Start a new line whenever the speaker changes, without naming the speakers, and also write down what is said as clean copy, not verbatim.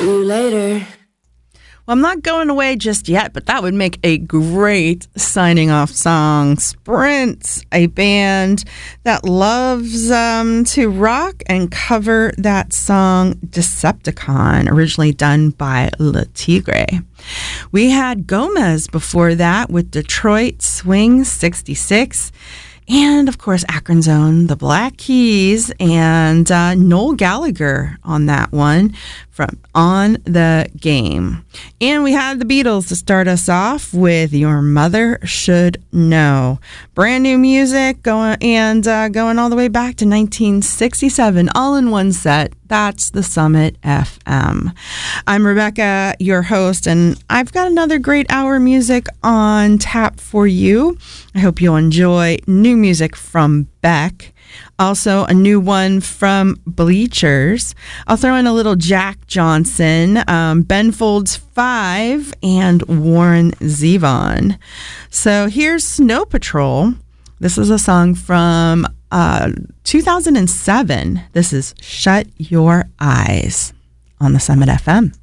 See you later.
Well, I'm not going away just yet, but that would make a great signing off song. Sprint, a band that loves to rock and cover that song Decepticon, originally done by Le Tigre. We had Gomez before that with Detroit Swing 66. And, of course, Akron's own The Black Keys and Noel Gallagher on that one from On the Game. And we had the Beatles to start us off with Your Mother Should Know. Brand new music going all the way back to 1967, all in one set. That's the Summit FM. I'm Rebecca, your host, and I've got another great hour of music on tap for you. I hope you'll enjoy new music from Beck. Also, a new one from Bleachers. I'll throw in a little Jack Johnson, Ben Folds 5, and Warren Zevon. So here's Snow Patrol. This is a song from 2007. This is Shut Your Eyes on the Summit FM.